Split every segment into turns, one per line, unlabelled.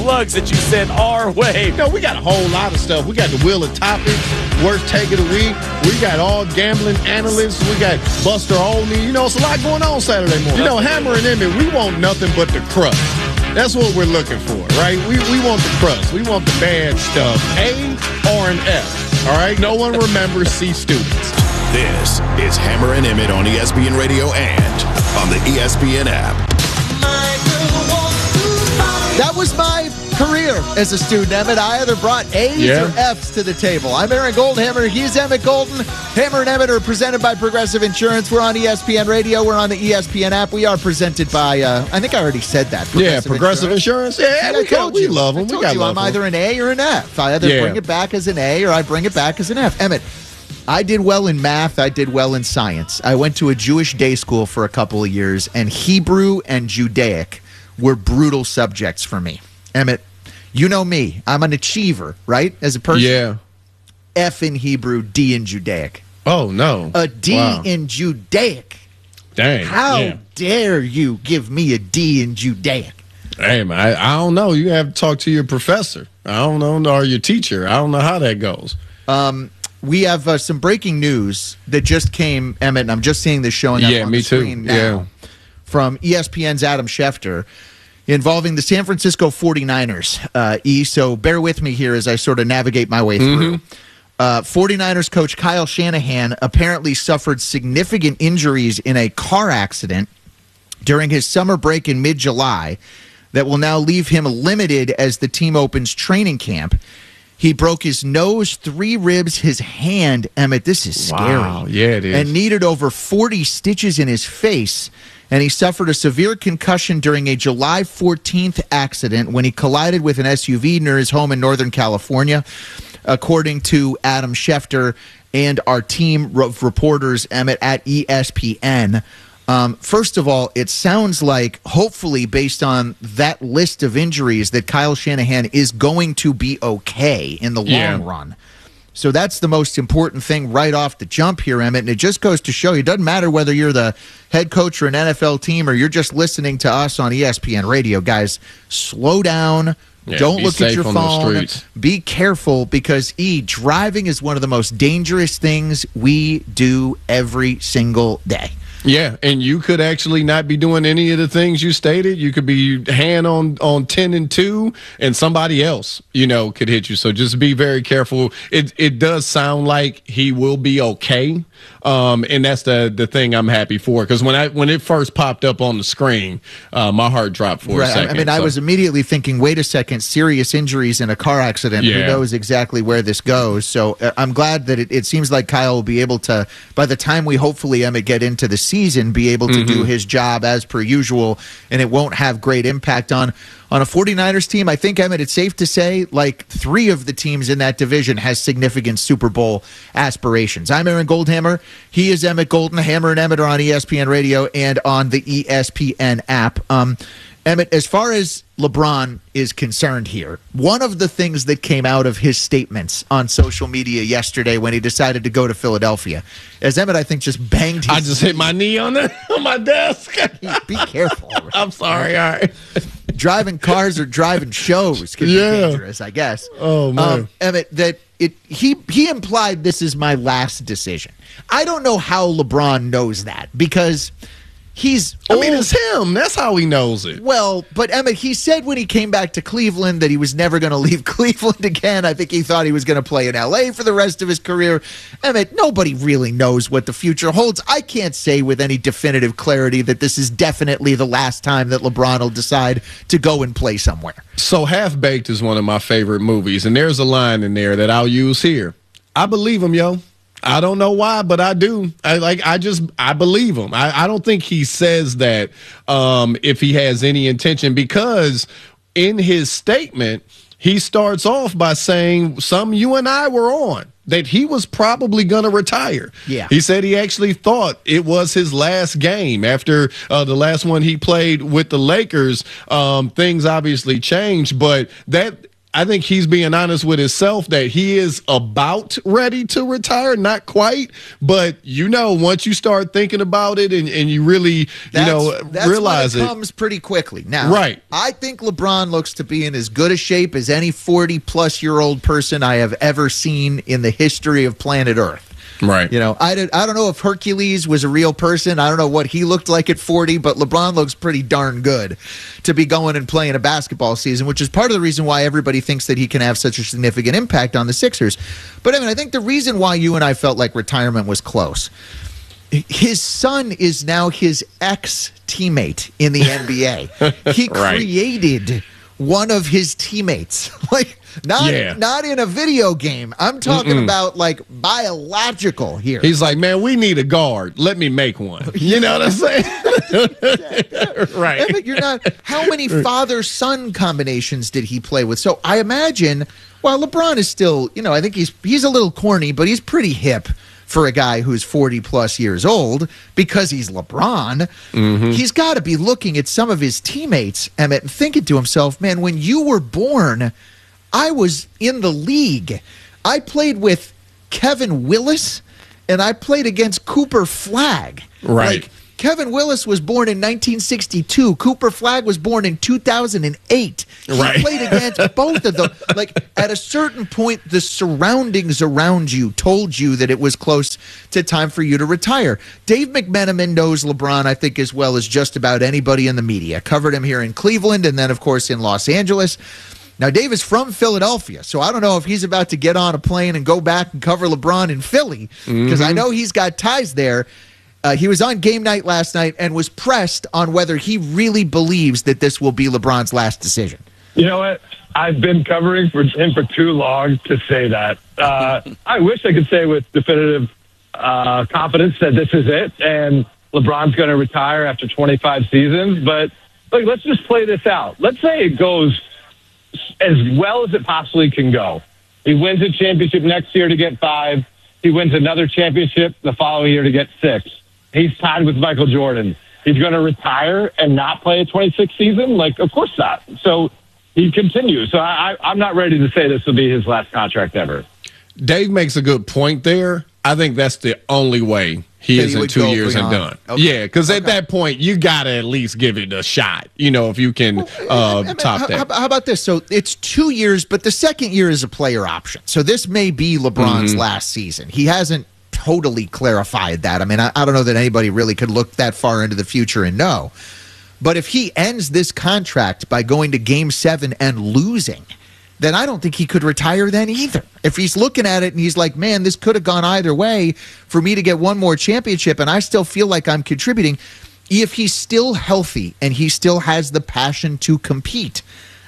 plugs that you sent our way.
You know, we got a whole lot of stuff. We got the Wheel of Topics, Worst Take of the Week. We got all gambling analysts. We got Buster Olney. You know, it's a lot going on Saturday morning. You know, Hammer and Emmett, we want nothing but the crust. That's what we're looking for, right? We want the crust. We want the bad stuff. A or an F, all right? No one remembers C students.
This is Hammer and Emmett on ESPN Radio and on the ESPN app.
That was my career as a student, Emmett. I either brought A's or F's to the table. I'm Aaron Goldhammer. He's Emmett Golden. Hammer and Emmett are presented by Progressive Insurance. We're on ESPN Radio. We're on the ESPN app. We are presented by, I think I already said that.
Progressive Insurance. Yeah, we love them. We got
I'm either an A or an F. I either bring it back as an A or I bring it back as an F. Emmett, I did well in math. I did well in science. I went to a Jewish day school for a couple of years, and Hebrew and Judaic were brutal subjects for me. Emmett, you know me. I'm an achiever, right, as a person?
Yeah.
F in Hebrew, D in Judaic.
Oh, no.
A D in Judaic.
Dang.
How dare you give me a D in Judaic?
Hey, man, I don't know. You have to talk to your professor. I don't know, or your teacher. I don't know how that goes.
We have some breaking news that just came, Emmett, and I'm just seeing this showing up on the screen now from ESPN's Adam Schefter involving the San Francisco 49ers. So bear with me here as I sort of navigate my way through. 49ers coach Kyle Shanahan apparently suffered significant injuries in a car accident during his summer break in mid-July that will now leave him limited as the team opens training camp. He broke his nose, 3 ribs, his hand. Emmett, this is scary.
Wow, yeah, it is.
And needed over 40 stitches in his face. And he suffered a severe concussion during a July 14th accident when he collided with an SUV near his home in Northern California, according to Adam Schefter and our team of reporters, Emmett, at ESPN. First of all, it sounds like, hopefully, based on that list of injuries, that Kyle Shanahan is going to be okay in the long run. So that's the most important thing right off the jump here, Emmett. And it just goes to show you, it doesn't matter whether you're the head coach or an NFL team or you're just listening to us on ESPN Radio. Guys, slow down. Don't look at your phone. Be careful because, driving is one of the most dangerous things we do every single day.
Yeah, and you could actually not be doing any of the things you stated. You could be hand on 10 and 2, and somebody else, could hit you. So just be very careful. It does sound like he will be okay, and that's the thing I'm happy for. Because when it first popped up on the screen, my heart dropped for a second.
I was immediately thinking, wait a second, serious injuries in a car accident. Who knows exactly where this goes? So I'm glad that it seems like Kyle will be able to, by the time we hopefully, Emmett, get into the season, be able to do his job as per usual, and it won't have great impact on a 49ers team. I think, Emmett, it's safe to say like 3 of the teams in that division has significant Super Bowl aspirations. I'm Aaron Goldhammer. He is Emmett Golden. Hammer and Emmett are on ESPN Radio and on the ESPN app. Emmett, as far as LeBron is concerned here, one of the things that came out of his statements on social media yesterday when he decided to go to Philadelphia, as Emmett, I think, just banged his...
I just hit my knee on my desk.
Be careful.
I'm sorry. All right.
Driving cars or driving shows can be dangerous, I guess.
Oh, man.
Emmett, that he implied this is my last decision. I don't know how LeBron knows that because...
it's him. That's how he knows it.
Well, but Emmett, he said when he came back to Cleveland that he was never going to leave Cleveland again. I think he thought he was going to play in L.A. for the rest of his career. Emmett, nobody really knows what the future holds. I can't say with any definitive clarity that this is definitely the last time that LeBron will decide to go and play somewhere.
So Half-Baked is one of my favorite movies, and there's a line in there that I'll use here. I believe him, yo. I don't know why, but I do. I believe him. I don't think he says that if he has any intention, because in his statement, he starts off by saying some you and I were on, that he was probably going to retire.
Yeah.
He said he actually thought it was his last game after the last one he played with the Lakers. Things obviously changed, but that I think he's being honest with himself that he is about ready to retire. Not quite, but once you start thinking about it and you really, realize
it comes pretty quickly. Now,
right.
I think LeBron looks to be in as good a shape as any 40-plus-year-old person I have ever seen in the history of planet Earth.
Right.
I don't know if Hercules was a real person. I don't know what he looked like at 40, but LeBron looks pretty darn good to be going and playing a basketball season, which is part of the reason why everybody thinks that he can have such a significant impact on the Sixers. But I think the reason why you and I felt like retirement was close, his son is now his ex-teammate in the NBA. He created one of his teammates. Not in a video game. I'm talking about biological here.
He's like, man, we need a guard. Let me make one. You know what I'm saying? Right.
You're not. How many father-son combinations did he play with? So I imagine, LeBron is still, I think he's a little corny, but he's pretty hip for a guy who's 40-plus years old because he's LeBron. Mm-hmm. He's got to be looking at some of his teammates, Emmett, and thinking to himself, man, when you were born, I was in the league. I played with Kevin Willis, and I played against Cooper Flagg.
Right.
Kevin Willis was born in 1962. Cooper Flagg was born in 2008. He played against both of them. At a certain point, the surroundings around you told you that it was close to time for you to retire. Dave McMenamin knows LeBron, I think, as well as just about anybody in the media. Covered him here in Cleveland and then, of course, in Los Angeles. Now, Dave is from Philadelphia, so I don't know if he's about to get on a plane and go back and cover LeBron in Philly, because I know he's got ties there. He was on Game Night last night and was pressed on whether he really believes that this will be LeBron's last decision.
You know what? I've been covering for him for too long to say that. I wish I could say with definitive confidence that this is it and LeBron's going to retire after 25 seasons. But let's just play this out. Let's say it goes as well as it possibly can go. He wins a championship next year to get 5. He wins another championship the following year to get 6. He's tied with Michael Jordan. He's going to retire and not play a 26th season? Of course not. So he continues. So I'm not ready to say this will be his last contract ever.
Dave makes a good point there. I think that's the only way he is in 2 years and done. Okay. Yeah, because at that point, you got to at least give it a shot, if you can top that.
How about this? So it's 2 years, but the second year is a player option. So this may be LeBron's last season. He hasn't totally clarified that. I don't know that anybody really could look that far into the future and know. But if he ends this contract by going to Game 7 and losing, then I don't think he could retire then either. If he's looking at it and he's like, man, this could have gone either way for me to get one more championship and I still feel like I'm contributing. If he's still healthy and he still has the passion to compete,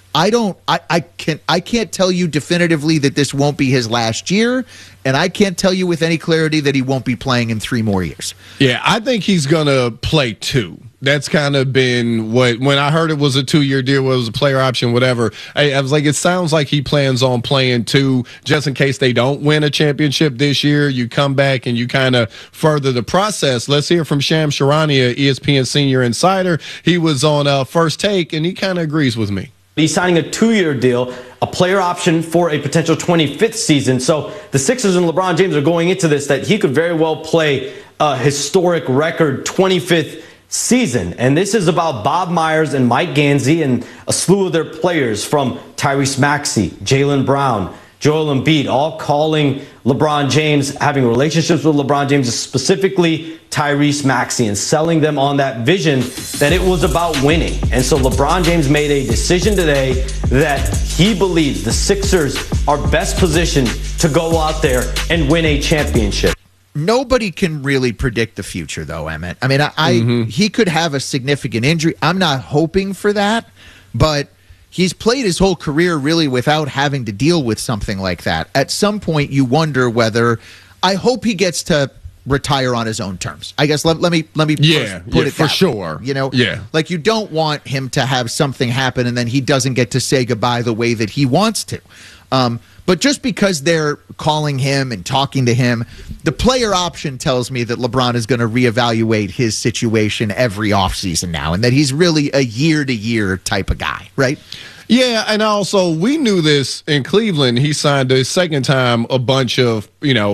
I can't tell you definitively that this won't be his last year, and I can't tell you with any clarity that he won't be playing in 3 more years.
Yeah, I think he's going to play 2. That's kind of been when I heard it was a 2-year deal, it was a player option, whatever. I was like, it sounds like he plans on playing 2 just in case they don't win a championship this year. You come back and you kind of further the process. Let's hear from Shams Charania, ESPN senior insider. He was on First Take, and he kind of agrees with me.
He's signing a 2-year deal, a player option for a potential 25th season. So the Sixers and LeBron James are going into this that he could very well play a historic record 25th season. And this is about Bob Myers and Mike Gansey and a slew of their players from Tyrese Maxey, Jaylen Brown, Joel Embiid, all calling LeBron James, having relationships with LeBron James, specifically Tyrese Maxey, and selling them on that vision that it was about winning. And so LeBron James made a decision today that he believes the Sixers are best positioned to go out there and win a championship.
Nobody can really predict the future, though, Emmett. He could have a significant injury. I'm not hoping for that, but he's played his whole career really without having to deal with something like that. At some point, you wonder whether I hope he gets to retire on his own terms. I guess let me put it
for
that
sure.
Way. You don't want him to have something happen and then he doesn't get to say goodbye the way that he wants to. But just because they're calling him and talking to him, the player option tells me that LeBron is going to reevaluate his situation every offseason now and that he's really a year-to-year type of guy, right?
Yeah, and also we knew this in Cleveland. He signed a second time a bunch of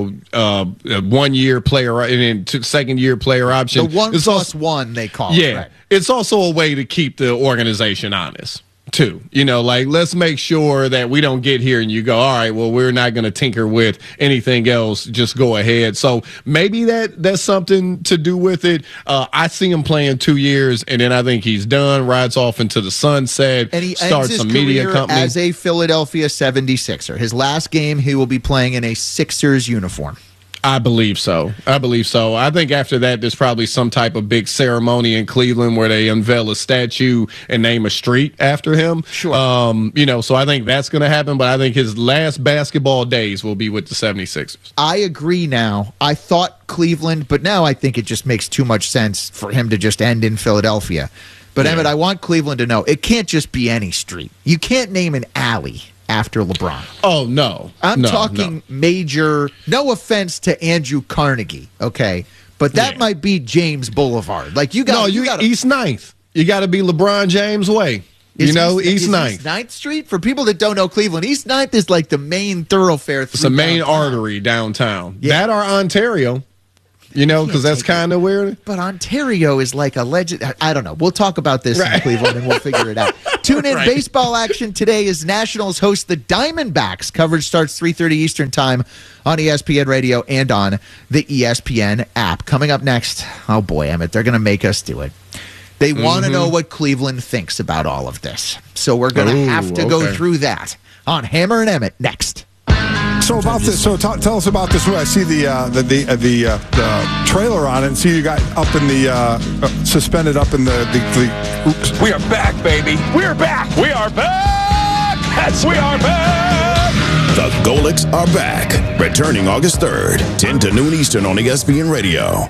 1 year player and then second year player option.
The 1+1 they call it.
Yeah,
right.
It's also a way to keep the organization honest too. Let's make sure that we don't get here and you go, all right, well, we're not going to tinker with anything else. Just go ahead. So maybe that's something to do with it. I see him playing 2 years, and then I think he's done, rides off into the sunset,
and he
starts
ends his
a media
career
company.
as a Philadelphia 76er. His last game, he will be playing in a Sixers uniform.
I believe so. I think after that, there's probably some type of big ceremony in Cleveland where they unveil a statue and name a street after him.
Sure.
So I think that's going to happen, but I think his last basketball days will be with the 76ers.
I agree now. I thought Cleveland, but now I think it just makes too much sense for him to just end in Philadelphia. But,
Yeah.
Emmett, I want Cleveland to know it can't just be any street. You can't name an alley after LeBron.
Oh, no.
I'm
No,
talking major, no offense to Andrew Carnegie, okay? But that
Yeah.
might be James Boulevard. Like you got
East 9th. You got to be LeBron James way. East 9th.
East 9th Street? For people that don't know Cleveland, East 9th is like the main thoroughfare.
It's the main artery downtown.
Yeah.
That or Ontario, because that's kind of weird.
But Ontario is like a legend. I don't know. We'll talk about this in Cleveland and we'll figure it out. Tune in.
Right.
Baseball action today as Nationals host the Diamondbacks. Coverage starts 3:30 Eastern time on ESPN Radio and on the ESPN app. Coming up next, oh boy, Emmett, they're going to make us do it. They want to know what Cleveland thinks about all of this. So we're going to have to go through that on Hammer and Emmett next.
So about this, tell us about this. I see the trailer on it, and see you got up in the suspended up in the.
We are back, baby. We are back. We are back. Yes, we are back.
The Golics are back. Returning August 3rd, 10 to noon Eastern on ESPN Radio.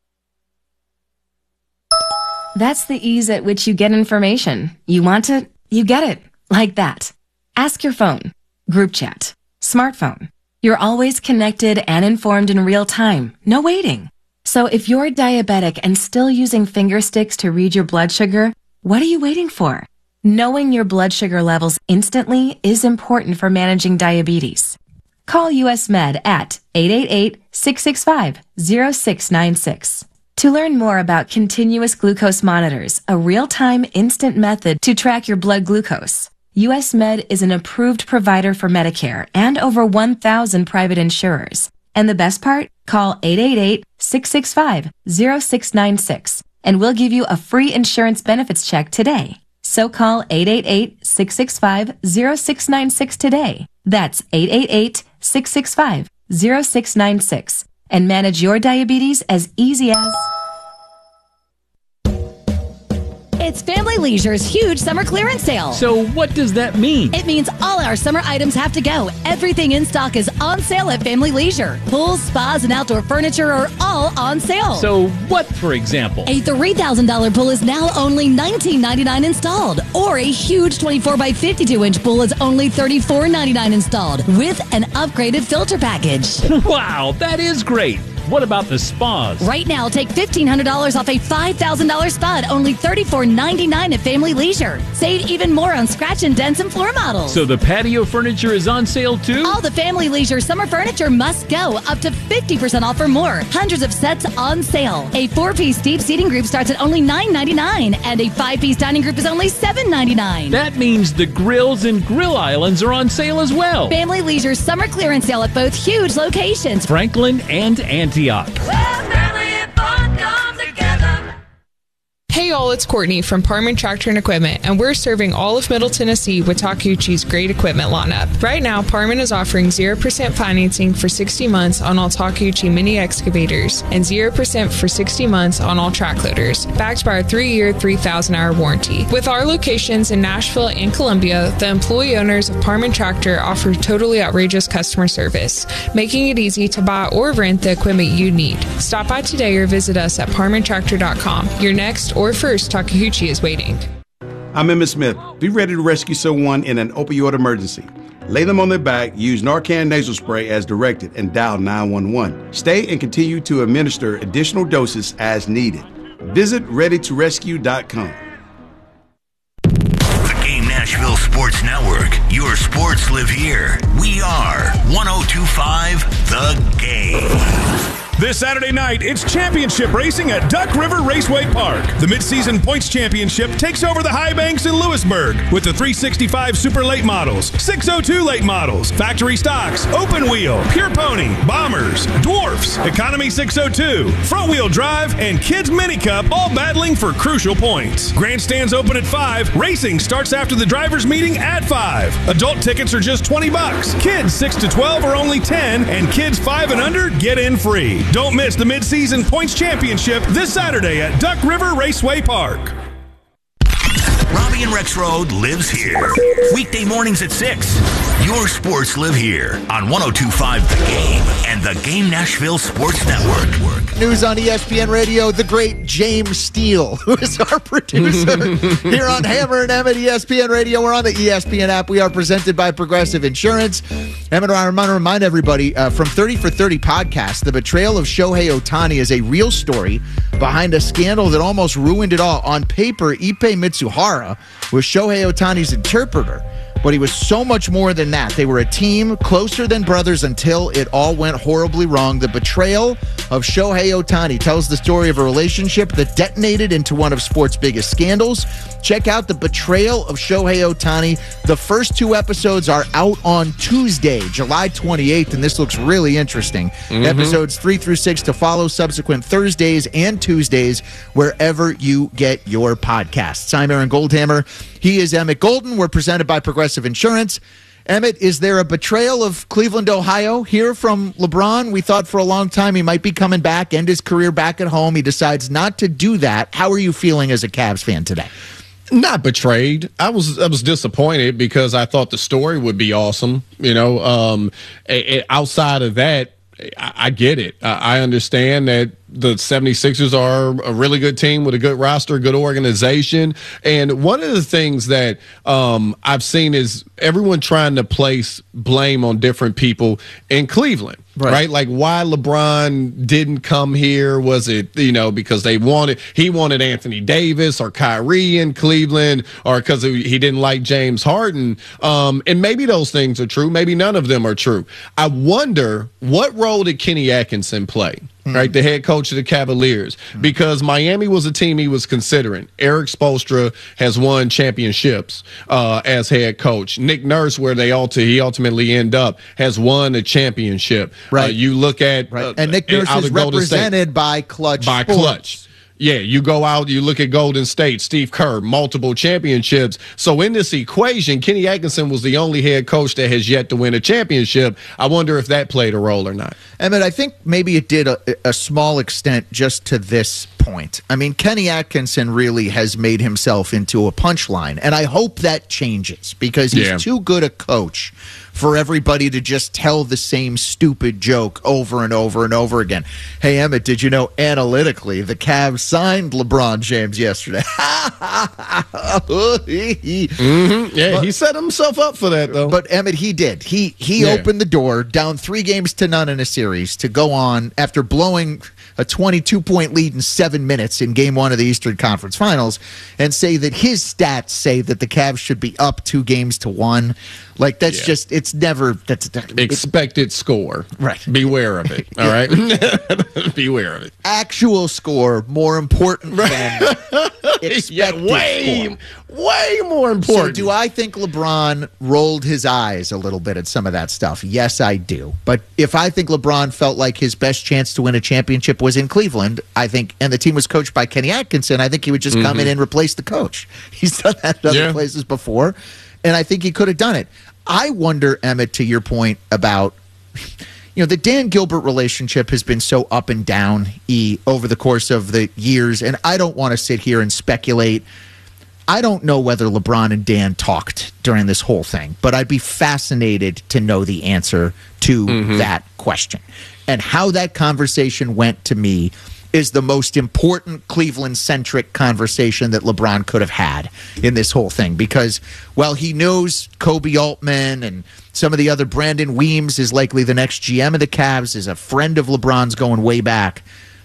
That's the ease at which you get information. You want it, you get it. Like that. Ask your phone. Group chat. Smartphone. You're always connected and informed in real time. No waiting. So if you're diabetic and still using finger sticks to read your blood sugar, what are you waiting for? Knowing your blood sugar levels instantly is important for managing diabetes. Call US Med at 888-665-0696. To learn more about continuous glucose monitors, a real-time instant method to track your blood glucose, US Med is an approved provider for Medicare and over 1,000 private insurers. And the best part? Call 888-665-0696 and we'll give you a free insurance benefits check today. So call 888-665-0696 today. That's 888-665-0696 and manage your diabetes as easy as...
It's Family Leisure's huge summer clearance sale.
So what does that mean?
It means all our summer items have to go. Everything in stock is on sale at Family Leisure. Pools, spas, and outdoor furniture are all on sale.
So what, for example?
A $3,000 pool is now only $19.99 installed. Or a huge 24 by 52-inch pool is only $34.99 installed with an upgraded filter package.
Wow, that is great. What about the spas?
Right now, take $1,500 off a $5,000 spa at only $34.99 at Family Leisure. Save even more on scratch and dents and floor models.
So the patio furniture is on sale too?
All the Family Leisure summer furniture must go, up to 50% off or more. Hundreds of sets on sale. A 4-piece deep seating group starts at only $9.99, and a 5-piece dining group is only $7.99.
That means the grills and grill islands are on sale as well.
Family Leisure summer clearance sale at both huge locations,
Franklin and Antioch.
Hey y'all, it's Courtney from Parman Tractor and Equipment, and we're serving all of Middle Tennessee with Takeuchi's great equipment lineup. Right now, Parman is offering 0% financing for 60 months on all Takeuchi mini excavators and 0% for 60 months on all track loaders, backed by our 3-year, 3,000-hour warranty. With our locations in Nashville and Columbia, the employee owners of Parman Tractor offer totally outrageous customer service, making it easy to buy or rent the equipment you need. Stop by today or visit us at parmantractor.com. Your next or first Takeuchi is waiting.
I'm Emmett Smith. Be ready to rescue someone in an opioid emergency. Lay them on their back, use Narcan nasal spray as directed, and dial 911. Stay and continue to administer additional doses as needed. Visit ReadyToRescue.com.
The Game Nashville Nashville Sports Network. Your sports live here. We are 102.5 The Game.
This Saturday night, it's championship racing at Duck River Raceway Park. The midseason points championship takes over the high banks in Lewisburg with the 365 Super Late Models, 602 Late Models, Factory Stocks, Open Wheel, Pure Pony, Bombers, Dwarfs, Economy 602, Front Wheel Drive, and Kids Mini Cup all battling for crucial points. Grandstands open at 5. Racing starts after the drivers' meeting at 5. Adult tickets are just $20. Kids 6 to 12 are only 10, and kids 5 and under get in free. Don't miss the midseason points championship this Saturday at Duck River Raceway Park.
Robbie and Rexroad lives here. Weekday mornings at 6. Your sports live here on 102.5 The Game and the Game Nashville Sports Network.
News on ESPN Radio, the great James Steele, who is our producer here on Hammer and Emmett ESPN Radio. We're on the ESPN app. We are presented by Progressive Insurance. Emmett, I want to remind everybody from 30 for 30 podcast, the betrayal of Shohei Ohtani is a real story behind a scandal that almost ruined it all. On paper, Ippei Mitsuhara was Shohei Ohtani's interpreter, but he was so much more than that. They were a team closer than brothers until it all went horribly wrong. The betrayal of Shohei Ohtani tells the story of a relationship that detonated into one of sports' biggest scandals. Check out The Betrayal of Shohei Ohtani. The first 2 episodes are out on Tuesday, July 28th, and this looks really interesting. Episodes 3 through 6 to follow subsequent Thursdays and Tuesdays wherever you get your podcasts. I'm Aaron Goldhammer. He is Emmett Golden. We're presented by Progressive Insurance. Emmett, is there a betrayal of Cleveland, Ohio here from LeBron? We thought for a long time he might be coming back, end his career back at home. He decides not to do that. How are you feeling as a Cavs fan today?
Not betrayed. I was disappointed because I thought the story would be awesome. You know, outside of that, I get it. I understand that the 76ers are a really good team with a good roster, good organization. And one of the things that I've seen is everyone trying to place blame on different people in Cleveland. Right? Like why LeBron didn't come here. Was it, because he wanted Anthony Davis or Kyrie in Cleveland, or because he didn't like James Harden. And maybe those things are true. Maybe none of them are true. I wonder, what role did Kenny Atkinson play? Right, the head coach of the Cavaliers, because Miami was a team he was considering. Eric Spoelstra has won championships as head coach. Nick Nurse, where he ultimately end up, has won a championship.
Right,
you look at
and Nick Nurse is represented by Clutch.
Clutch. Yeah, you go out, you look at Golden State, Steve Kerr, multiple championships. So in this equation, Kenny Atkinson was the only head coach that has yet to win a championship. I wonder if that played a role or not.
Emmett, I think maybe it did a small extent just to this point. I mean, Kenny Atkinson really has made himself into a punchline, and I hope that changes because he's too good a coach for everybody to just tell the same stupid joke over and over and over again. Hey, Emmett, did you know analytically the Cavs signed LeBron James yesterday?
Yeah, he set himself up for that, though.
But, Emmett, he did. He opened the door, down 3-0 in a series, to go on after blowing a 22-point lead in 7 minutes in Game 1 of the Eastern Conference Finals, and say that his stats say that the Cavs should be up 2-1. Like, that's just, it's never,
expected score.
Right.
Beware of it. All right. Beware of it.
Actual score more important than expected score.
Way more important.
So do I think LeBron rolled his eyes a little bit at some of that stuff? Yes, I do. But if I think LeBron felt like his best chance to win a championship was in Cleveland, I think, and the team was coached by Kenny Atkinson, I think he would just come in and replace the coach. He's done that in other places before, and I think he could have done it. I wonder, Emmett, to your point about, the Dan Gilbert relationship has been so up and down over the course of the years, and I don't want to sit here and speculate. I don't know whether LeBron and Dan talked during this whole thing, but I'd be fascinated to know the answer to that question. And how that conversation went, to me, is the most important Cleveland-centric conversation that LeBron could have had in this whole thing. Because while he knows Kobe Altman and some of the other, Brandon Weems is likely the next GM of the Cavs, is a friend of LeBron's going way back,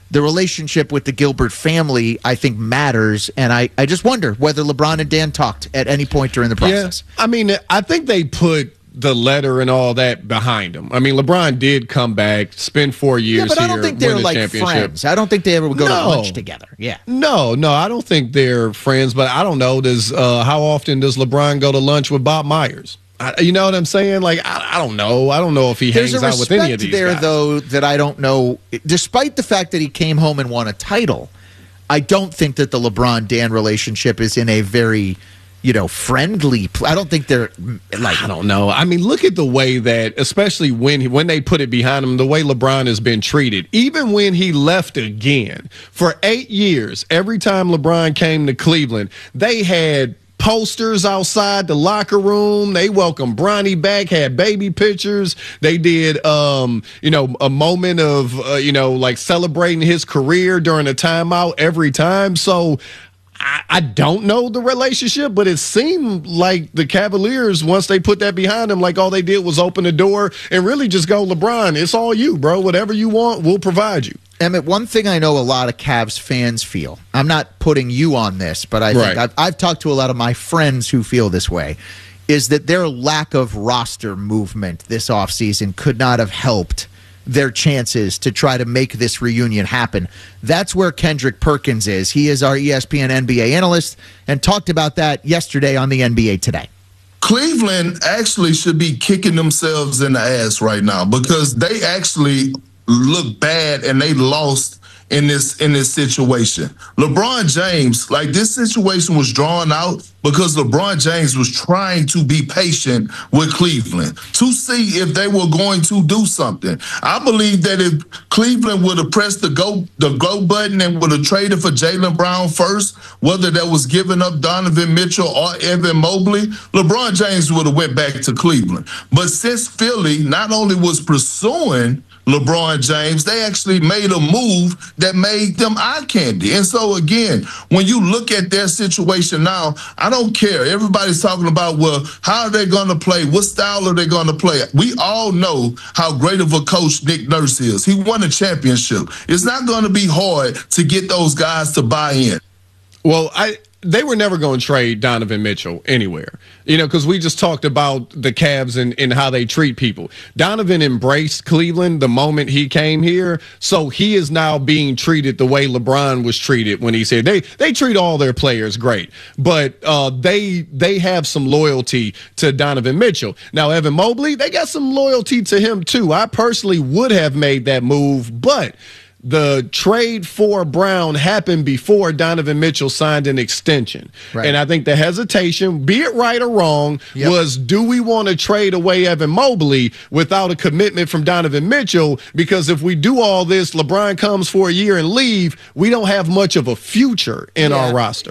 the relationship with the Gilbert family, I think, matters. And I just wonder whether LeBron and Dan talked at any point during the process.
Yeah. I mean, I think they put the letter and all that behind him. I mean, LeBron did come back, spend 4 years here,
but I don't think they're like friends. I don't think they ever would go to lunch together. Yeah.
No, I don't think they're friends, but I don't know. How often does LeBron go to lunch with Bob Myers? You know what I'm saying? Like, I don't know. I don't know if he hangs out with any of these
guys. There's a respect there, though, that I don't know. Despite the fact that he came home and won a title, I don't think that the LeBron-Dan relationship is in a very, friendly. I don't think they're like.
I don't know. I mean, look at the way that, especially when they put it behind him, the way LeBron has been treated. Even when he left again for 8 years, every time LeBron came to Cleveland, they had posters outside the locker room. They welcomed Bronny back, had baby pictures. They did, a moment of, like celebrating his career during a timeout every time. So I don't know the relationship, but it seemed like the Cavaliers, once they put that behind them, like all they did was open the door and really just go, LeBron, it's all you, bro. Whatever you want, we'll provide you.
Emmett, one thing I know a lot of Cavs fans feel, I'm not putting you on this, but I think I've talked to a lot of my friends who feel this way, is that their lack of roster movement this offseason could not have helped their chances to try to make this reunion happen. That's where Kendrick Perkins is. He is our ESPN NBA analyst and talked about that yesterday on the NBA Today.
Cleveland actually should be kicking themselves in the ass right now because they actually look bad and they lost in this situation. LeBron James, like this situation was drawn out because LeBron James was trying to be patient with Cleveland to see if they were going to do something. I believe that if Cleveland would have pressed the go button and would have traded for Jaylen Brown first, whether that was giving up Donovan Mitchell or Evan Mobley, LeBron James would have went back to Cleveland. But since Philly not only was pursuing LeBron James, they actually made a move that made them eye candy. And so, again, when you look at their situation now, I don't care. Everybody's talking about, well, how are they going to play? What style are they going to play? We all know how great of a coach Nick Nurse is. He won a championship. It's not going to be hard to get those guys to buy in.
Well, they were never going to trade Donovan Mitchell anywhere, because we just talked about the Cavs and how they treat people. Donovan embraced Cleveland the moment he came here, so he is now being treated the way LeBron was treated when he said they treat all their players great, but they have some loyalty to Donovan Mitchell. Now, Evan Mobley, they got some loyalty to him too. I personally would have made that move, but the trade for Brown happened before Donovan Mitchell signed an extension. Right. And I think the hesitation, be it right or wrong, was do we want to trade away Evan Mobley without a commitment from Donovan Mitchell? Because if we do all this, LeBron comes for a year and leave, we don't have much of a future in our roster.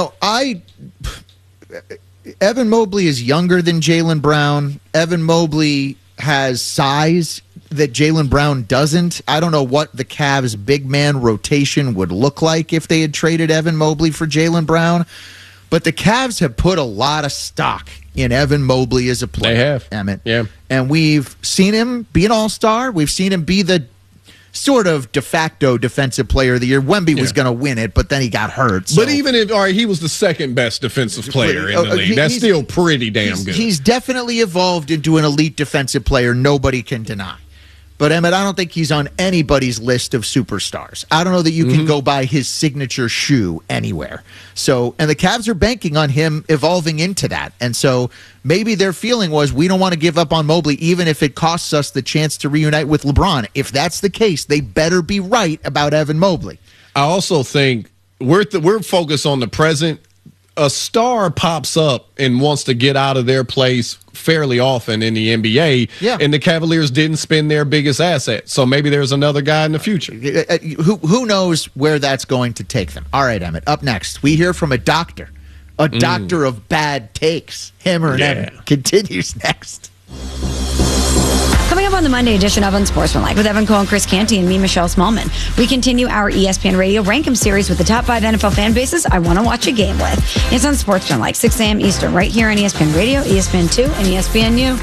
Evan Mobley is younger than Jaylen Brown. Evan Mobley has size that Jaylen Brown doesn't. I don't know what the Cavs' big man rotation would look like if they had traded Evan Mobley for Jaylen Brown. But the Cavs have put a lot of stock in Evan Mobley as a player.
They have.
Emmett.
Yeah.
And we've seen him be an all-star. We've seen him be the sort of de facto defensive player of the year. Wemby was going to win it, but then he got hurt. So.
But even if he was the second best defensive player in the league. That's still pretty damn good.
He's definitely evolved into an elite defensive player. Nobody can deny. But, Emmett, I don't think he's on anybody's list of superstars. I don't know that you can go buy his signature shoe anywhere. So, and the Cavs are banking on him evolving into that. And so maybe their feeling was we don't want to give up on Mobley even if it costs us the chance to reunite with LeBron. If that's the case, they better be right about Evan Mobley.
I also think we're focused on the present. A star pops up and wants to get out of their place fairly often in the NBA, and the Cavaliers didn't spend their biggest asset. So maybe there's another guy in the future.
Who knows where that's going to take them? All right, Emmett, up next, we hear from a doctor of bad takes. Hammer and Emmett continues next.
Coming up on the Monday edition of Unsportsmanlike with Evan Cole and Chris Canty and me, Michelle Smallman, we continue our ESPN Radio Rank 'em series with the top 5 NFL fan bases I want to watch a game with. It's Unsportsmanlike, 6 a.m. Eastern, right here on ESPN Radio, ESPN2, and ESPNU.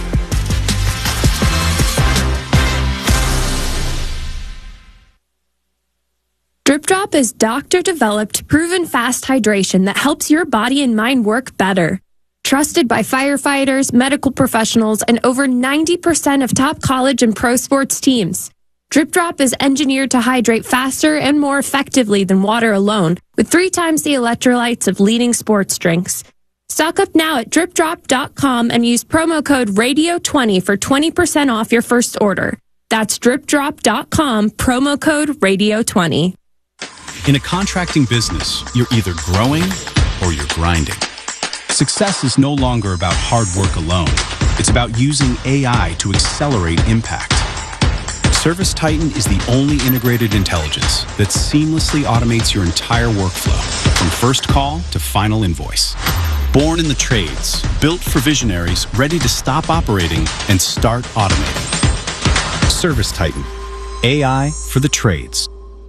Drip Drop is doctor-developed, proven fast hydration that helps your body and mind work better. Trusted by firefighters, medical professionals, and over 90% of top college and pro sports teams. Drip Drop is engineered to hydrate faster and more effectively than water alone, with 3 times the electrolytes of leading sports drinks. Stock up now at dripdrop.com and use promo code RADIO20 for 20% off your first order. That's dripdrop.com, promo code RADIO20.
In a contracting business, you're either growing or you're grinding. Success is no longer about hard work alone. It's about using AI to accelerate impact. ServiceTitan is the only integrated intelligence that seamlessly automates your entire workflow, from first call to final invoice. Born in the trades, built for visionaries ready to stop operating and start automating. ServiceTitan. AI for the trades.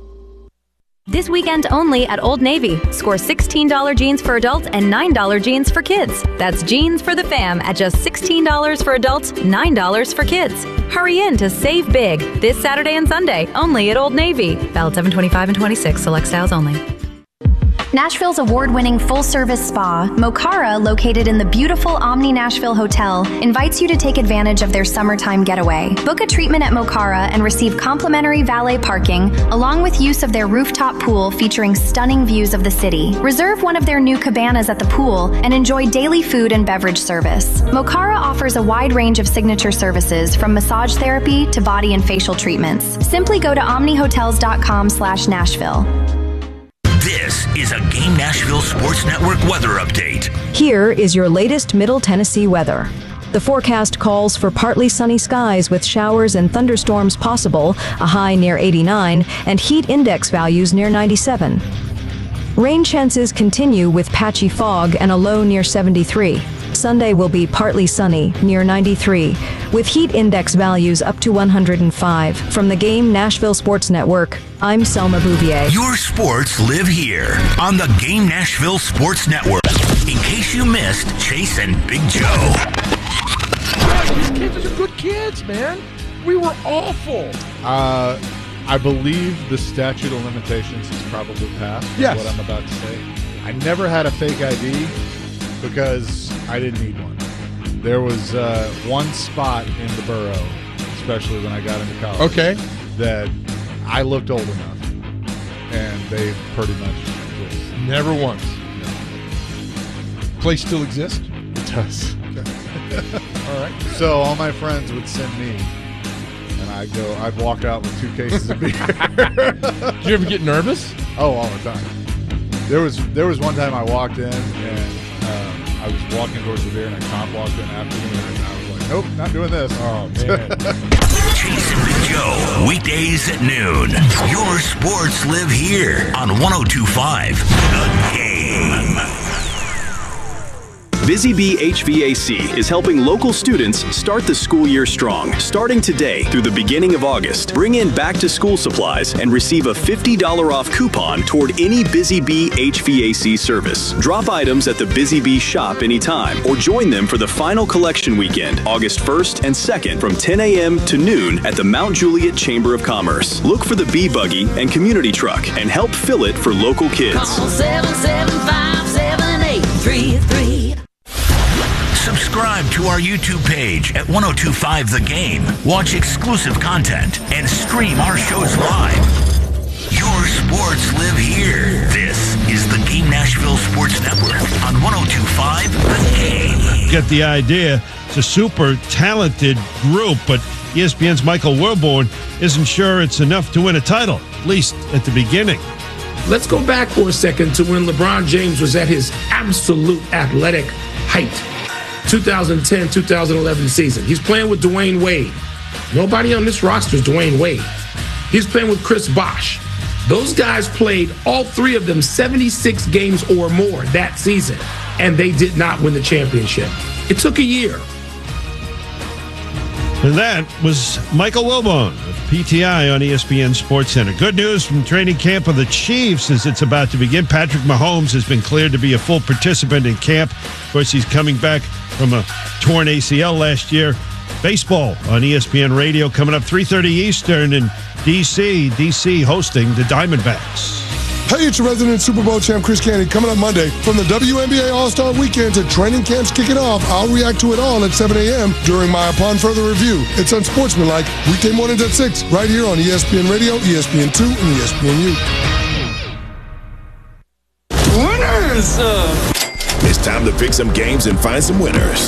This weekend only at Old Navy. Score $16 jeans for adults and $9 jeans for kids. That's jeans for the fam at just $16 for adults, $9 for kids. Hurry in to save big this Saturday and Sunday only at Old Navy. Valid 7/25 and 26. Select styles only.
Nashville's award-winning full-service spa, Mokara, located in the beautiful Omni Nashville Hotel, invites you to take advantage of their summertime getaway. Book a treatment at Mokara and receive complimentary valet parking, along with use of their rooftop pool featuring stunning views of the city. Reserve one of their new cabanas at the pool and enjoy daily food and beverage service. Mokara offers a wide range of signature services, from massage therapy to body and facial treatments. Simply go to omnihotels.com/Nashville.
This is a Game Nashville Sports Network weather update.
Here is your latest Middle Tennessee weather. The forecast calls for partly sunny skies with showers and thunderstorms possible, a high near 89, and heat index values near 97. Rain chances continue with patchy fog and a low near 73. Sunday will be partly sunny, near 93, with heat index values up to 105. From the Game Nashville Sports Network, I'm Selma Bouvier.
Your sports live here on the Game Nashville Sports Network. In case you missed Chase and Big Joe.
These kids are good kids, man. We were awful. I believe the statute of limitations has probably passed. Yes. What I'm about to say. I never had a fake ID because I didn't need one. There was one spot in the borough, especially when I got into college, that I looked old enough, and they pretty much just
never once.
No.
Place still exists?
It does.
Okay.
All right. So all my friends would send me, and I'd walk out with 2 cases of beer.
Did you ever get nervous?
Oh, all the time. There was one time I walked in and I was walking towards the beer, and a cop walked in after me, and I was like, nope, not doing this. Oh, man.
Chase and Big Joe, weekdays at noon. Your sports live here on 102.5 The Game.
Busy Bee HVAC is helping local students start the school year strong. Starting today through the beginning of August, bring in back-to-school supplies and receive a $50 off coupon toward any Busy Bee HVAC service. Drop items at the Busy Bee shop anytime or join them for the final collection weekend, August 1st and 2nd from 10 a.m. to noon at the Mount Juliet Chamber of Commerce. Look for the Bee Buggy and community truck and help fill it for local kids.
Call 775-7833.
Subscribe to our YouTube page at 102.5 The Game. Watch exclusive content and stream our shows live. Your sports live here. This is the Game Nashville Sports Network on 102.5 The Game.
Get the idea. It's a super talented group, but ESPN's Michael Wilborn isn't sure it's enough to win a title, at least at the beginning.
Let's go back for a second to when LeBron James was at his absolute athletic height. 2010-2011 season. He's playing with Dwayne Wade. Nobody on this roster is Dwayne Wade. He's playing with Chris Bosh. Those guys played, all 3 of them, 76 games or more that season, and they did not win the championship. It took a year.
And that was Michael Wilborn of PTI on ESPN SportsCenter. Good news from training camp of the Chiefs as it's about to begin. Patrick Mahomes has been cleared to be a full participant in camp. Of course, he's coming back from a torn ACL last year. Baseball on ESPN Radio coming up 3:30 Eastern, and DC hosting the Diamondbacks.
Hey, it's your resident Super Bowl champ Chris Canty. Coming up Monday from the WNBA All-Star Weekend to training camps kicking off. I'll react to it all at 7 a.m. during my Upon Further Review. It's Unsportsmanlike, weekday mornings at 6, right here on ESPN Radio, ESPN2, and ESPNU.
Winners! It's time to pick some games and find some winners.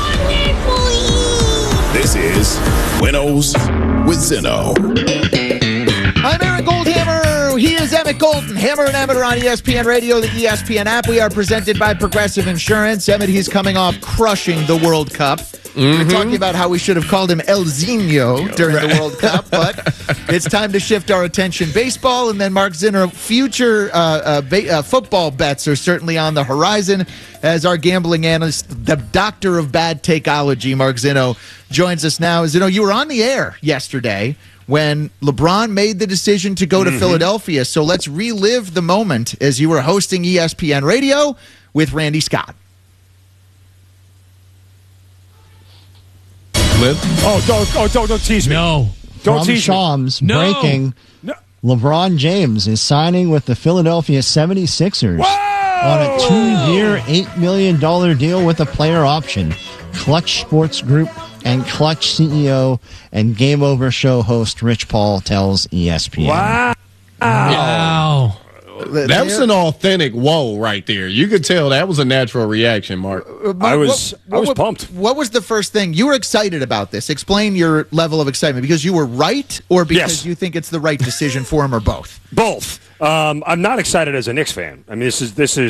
This is Winnows with Zinno.
I'm Aaron Goldhammer. He is Emmett Golden. Hammer and Emmett are on ESPN Radio, the ESPN app. We are presented by Progressive Insurance. Emmett, he's coming off crushing the World Cup. We were talking about how we should have called him El Zino during the World Cup, but it's time to shift our attention. Baseball and then Mark Zinner. Future football bets are certainly on the horizon as our gambling analyst, the doctor of bad takeology, Mark Zinno, joins us now. Zinno, you were on the air yesterday when LeBron made the decision to go to Philadelphia. So let's relive the moment as you were hosting ESPN Radio with Randy Scott.
Don't tease me.
No.
Don't
From
tease
Shams,
me. No.
breaking, LeBron James is signing with the Philadelphia 76ers on a 2-year, $8 million deal with a player option. Clutch Sports Group and Clutch CEO and Game Over show host Rich Paul tells ESPN.
Wow. That was an authentic whoa right there. You could tell that was a natural reaction, Mark.
I was pumped.
What was the first thing? You were excited about this. Explain your level of excitement. Because you were right or because you think it's the right decision for him or both?
Both. I'm not excited as a Knicks fan. I mean,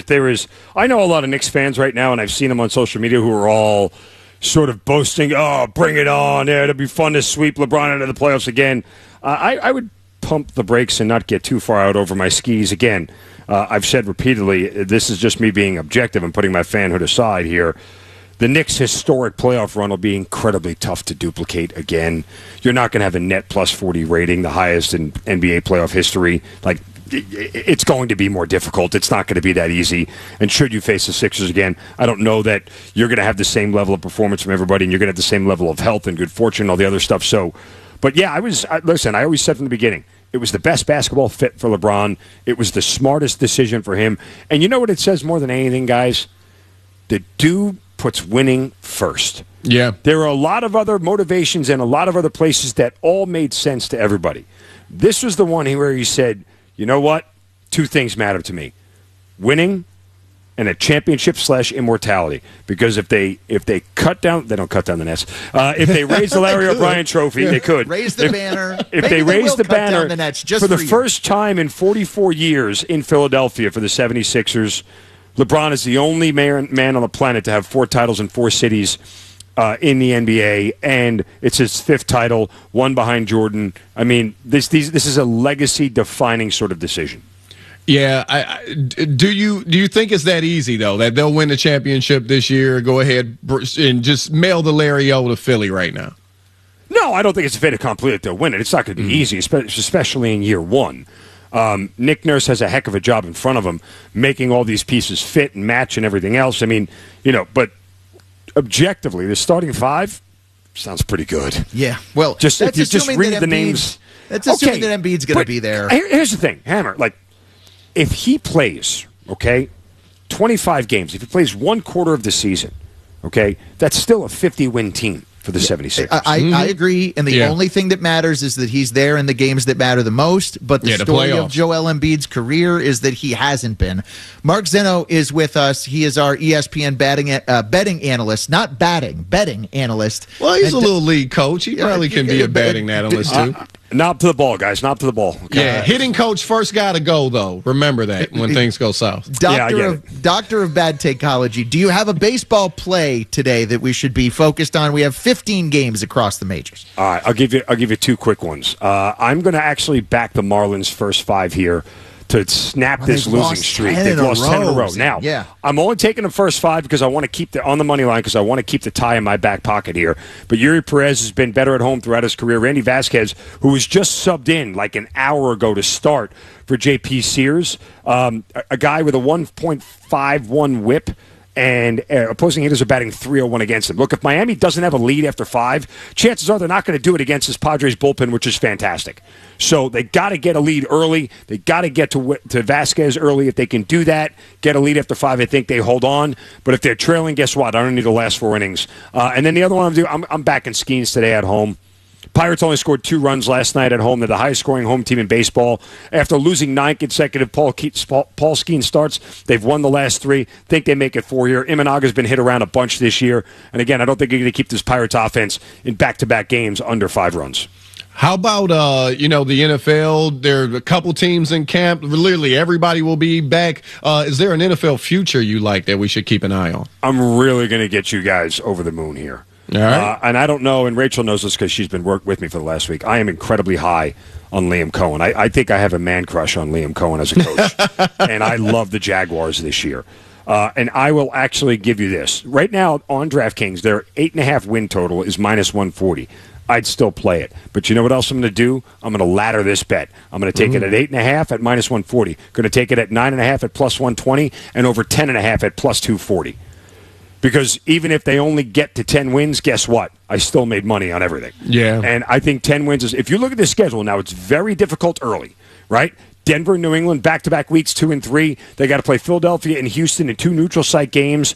I know a lot of Knicks fans right now, and I've seen them on social media who are all sort of boasting, oh, bring it on. Yeah, it'll be fun to sweep LeBron into the playoffs again. I would pump the brakes and not get too far out over my skis. Again, I've said repeatedly, this is just me being objective and putting my fanhood aside here. The Knicks' historic playoff run will be incredibly tough to duplicate again. You're not going to have a net plus 40 rating, the highest in NBA playoff history. Like, it's going to be more difficult. It's not going to be that easy. And should you face the Sixers again, I don't know that you're going to have the same level of performance from everybody, and you're going to have the same level of health and good fortune and all the other stuff. So, but yeah, listen, I always said from the beginning, it was the best basketball fit for LeBron. It was the smartest decision for him. And you know what it says more than anything, guys? The dude puts winning first.
Yeah.
There are a lot of other motivations and a lot of other places that all made sense to everybody. This was the one where he said, you know what? Two things matter to me. Winning and a championship / immortality. Because if they cut down, they don't cut down the nets. If they raise the Larry O'Brien trophy, they could.
Raise the banner.
If they raise the banner
the nets just
for the
you.
first time in 44 years in Philadelphia for the 76ers, LeBron is the only man on the planet to have 4 titles in 4 cities in the NBA, and it's his 5th title, one behind Jordan. I mean, this is a legacy-defining sort of decision.
Yeah, do you think it's that easy though that they'll win the championship this year? Go ahead and just mail the Larry O to Philly right now.
No, I don't think it's a fait accompli that they'll win it. It's not going to be easy, especially in year one. Nick Nurse has a heck of a job in front of him, making all these pieces fit and match and everything else. I mean, but objectively, the starting 5 sounds pretty good.
Yeah, well,
just if you just read the names.
That's assuming that Embiid's going to be there.
Here's the thing, Hammer. Like, if he plays, 25 games, if he plays one quarter of the season, that's still a 50-win team for the 76ers.
I agree, and the only thing that matters is that he's there in the games that matter the most, but the story of Joel Embiid's career is that he hasn't been. Mark Zinno is with us. He is our ESPN betting analyst, not betting analyst.
Well, he's a little league coach. He probably can be a betting analyst, too.
Knob to the ball, guys. Knob to the ball.
Okay. Yeah, hitting coach first got to go, though. Remember that when things go south.
Doctor of bad takeology. Do you have a baseball play today that we should be focused on? We have 15 games across the majors.
All right, I'll give you 2 quick ones. I'm going to actually back the Marlins' first 5 here to snap this losing streak. They've lost 10 in a row. Now, I'm only taking the first 5 because I want to keep on the money line because I want to keep the tie in my back pocket here. But Yuri Perez has been better at home throughout his career. Randy Vasquez, who was just subbed in like an hour ago to start for J.P. Sears, a guy with a 1.51 whip and opposing hitters are batting .301 against them. Look, if Miami doesn't have a lead after 5, chances are they're not going to do it against this Padres bullpen, which is fantastic. So they got to get a lead early. They got to get to Vasquez early. If they can do that, get a lead after 5, I think they hold on. But if they're trailing, guess what? I don't need the last 4 innings. And then the other one I'm back in Skeens today at home. Pirates only scored 2 runs last night at home. They're the highest-scoring home team in baseball. After losing 9 consecutive Paul Skeens starts, they've won the last 3. Think they make it 4 here. Imanaga's been hit around a bunch this year. And again, I don't think you're going to keep this Pirates offense in back-to-back games under 5 runs.
How about, the NFL? There are a couple teams in camp. Literally everybody will be back. Is there an NFL future you like that we should keep an eye on?
I'm really going to get you guys over the moon here.
All right.
And I don't know, and Rachel knows this because she's been with me for the last week. I am incredibly high on Liam Cohen. I think I have a man crush on Liam Cohen as a coach. And I love the Jaguars this year. And I will actually give you this. Right now on DraftKings, their 8.5 win total is -140. I'd still play it. But you know what else I'm going to do? I'm going to ladder this bet. I'm going to take it at 8.5 at -140. Going to take it at 9.5 at +120 and over 10.5 at +240. Because even if they only get to 10 wins, guess what? I still made money on everything.
Yeah.
And I think 10 wins is, if you look at the schedule now, it's very difficult early, right? Denver, New England, back-to-back weeks, 2 and 3. They got to play Philadelphia and Houston in 2 neutral site games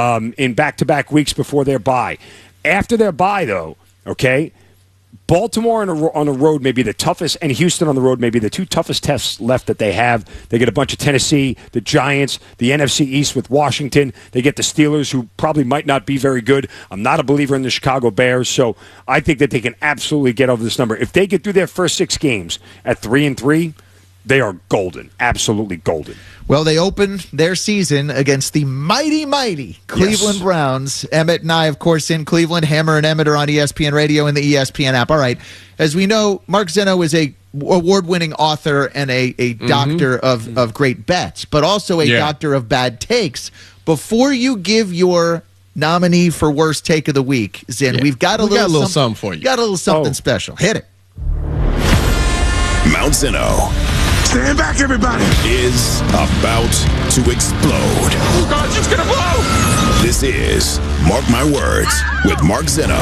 in back-to-back weeks before their bye. After their bye, though, okay, Baltimore on the road may be the toughest, and Houston on the road may be the 2 toughest tests left that they have. They get a bunch of Tennessee, the Giants, the NFC East with Washington. They get the Steelers, who probably might not be very good. I'm not a believer in the Chicago Bears, so I think that they can absolutely get over this number. If they get through their first 6 games at 3-3, they are golden, absolutely golden.
Well, they opened their season against the mighty Cleveland Browns. Emmett and I, of course, in Cleveland. Hammer and Emmett are on ESPN Radio and the ESPN app. All right. As we know, Mark Zeno is a award-winning author and a doctor of great bets, but also a doctor of bad takes. Before you give your nominee for worst take of the week, Zin, we've got a little
something for you.
Got a little something special. Hit it.
Mount Zeno.
Stand back, everybody.
Is about to explode.
Oh, God, it's going to blow.
This is Mark My Words with Mark Zeno.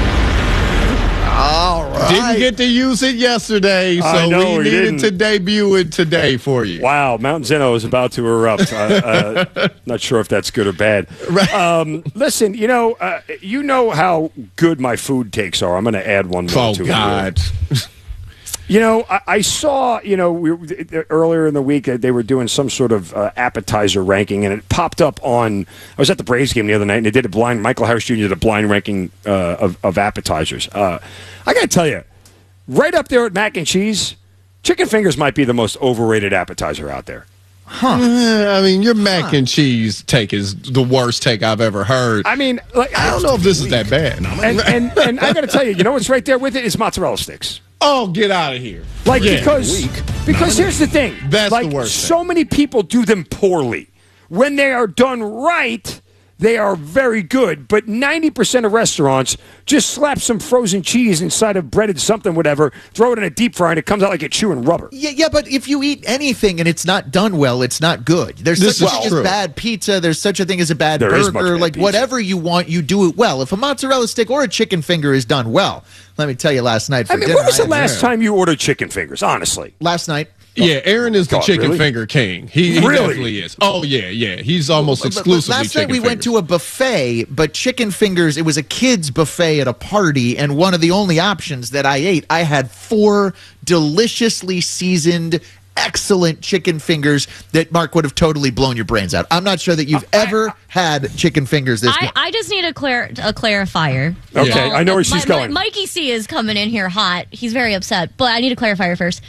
All right.
Didn't get to use it yesterday, so we needed to debut it today for you.
Wow, Mount Zeno is about to erupt. Not sure if that's good or bad. Listen, you know how good my food takes are. I'm going to add one more to it. Oh, God. You know, I saw, earlier in the week they were doing some sort of appetizer ranking, and it popped up on, I was at the Braves game the other night, and they did Michael Harris Jr. did a blind ranking of appetizers. I got to tell you, right up there at mac and cheese, chicken fingers might be the most overrated appetizer out there.
Huh.
I mean, your mac and cheese take is the worst take I've ever heard.
I mean,
I don't know if this is that bad.
And I got to tell you, what's right there with it is mozzarella sticks.
Oh, get out of here.
Because here's the thing.
That's the worst thing.
So many people do them poorly. When they are done right, they are very good. But 90% of restaurants just slap some frozen cheese inside of breaded something, whatever, throw it in a deep fryer, and it comes out like you're chewing rubber.
Yeah, but if you eat anything and it's not done well, it's not good. There's such a thing as bad pizza. There's such a thing as a bad burger. Like, whatever you want, you do it well. If a mozzarella stick or a chicken finger is done well, let me tell you, last night for dinner.
When was the last time you ordered chicken fingers, honestly?
Last night.
Yeah, Aaron is the chicken finger king. He definitely is. Oh, yeah. He's almost exclusively
last night we went to a buffet, but chicken fingers, it was a kid's buffet at a party, and one of the only options that I ate, I had 4 deliciously seasoned, excellent chicken fingers that Mark would have totally blown your brains out. I'm not sure that you've ever had chicken fingers this way.
I just need a clarifier.
Okay, I know where she's going.
Mikey C is coming in here hot. He's very upset, but I need a clarifier first.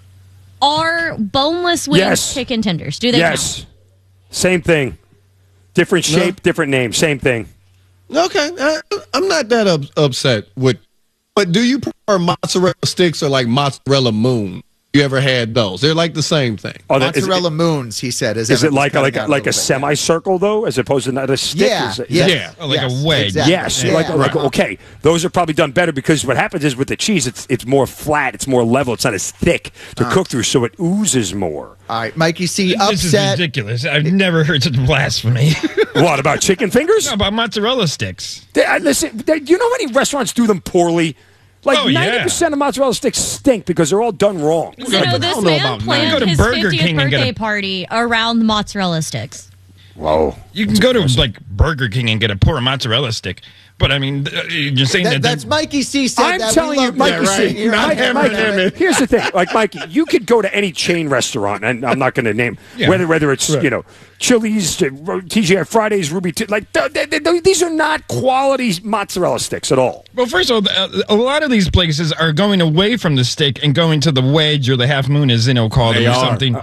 Are boneless wings chicken tenders? Do they count?
Same thing. Different shape, different name. Same thing.
Okay. I'm not that upset with. But do you prefer mozzarella sticks or like mozzarella moon? You ever had those? They're like the same thing.
Oh,
Mozzarella moons, he said.
Is it like a semicircle though, as opposed to not a stick?
Yeah,
like a wedge.
Exactly.
Yes,
Yeah.
okay. Those are probably done better because what happens is with the cheese, it's more flat, it's more level, it's not as thick to cook through, so it oozes more.
All right, Mikey C.
This is ridiculous. I've never heard such blasphemy.
What about chicken fingers?
No, about mozzarella sticks.
Listen, you know how many restaurants do them poorly? Like 90% of mozzarella sticks stink because they're all done wrong.
So this man planned his 50th birthday party around mozzarella sticks.
Whoa.
You can go to like Burger King and get a poor mozzarella stick. But I mean, you're saying
that's Mikey C. said
I'm
that.
telling you, Mikey C. Here's the thing, like Mikey, you could go to any chain restaurant, and I'm not going to name whether it's Chili's, TGI Fridays, Ruby, these are not quality mozzarella sticks at all.
Well, first of all, a lot of these places are going away from the stick and going to the wedge or the half moon, as Zinno called it, or something.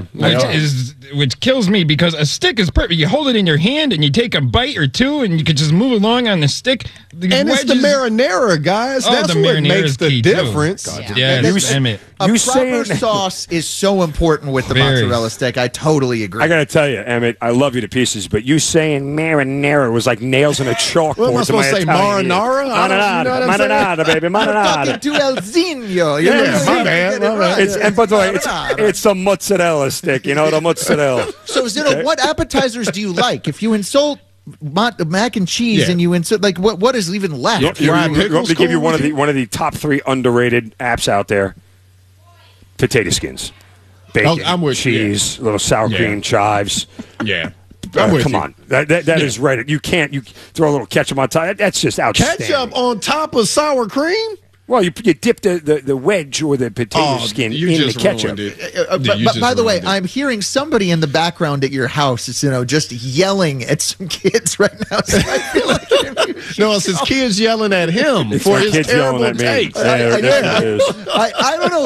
Which kills me because a stick is perfect. You hold it in your hand and you take a bite or two, and you can just move along on the stick.
And it's the marinara, guys. That's what makes the difference.
A proper sauce is so important with the mozzarella stick. I totally agree.
I got to tell you, Emmett, I love you to pieces, but you saying marinara was like nails in a chalkboard.
What am I supposed to say, marinara?
Marinara, baby, marinara.
Talking to El Zino.
My bad.
And by the way, it's a mozzarella stick, the mozzarella.
So, Zino, what appetizers do you like? If you insult mac and cheese and you insert what is even left?
You want me to give you one of the top 3 underrated apps out there? Potato skins, bacon,
I'm with
cheese, little sour cream, chives.
Yeah,
come on, that is right. You throw a little ketchup on top. That's just outstanding.
Ketchup on top of sour cream?
Well, you dip the wedge or the potato skin in the ketchup.
But by the way, I'm hearing somebody in the background at your house, just yelling at some kids right now. So I feel like
no, it's his kids yelling at him for his terrible takes.
I don't know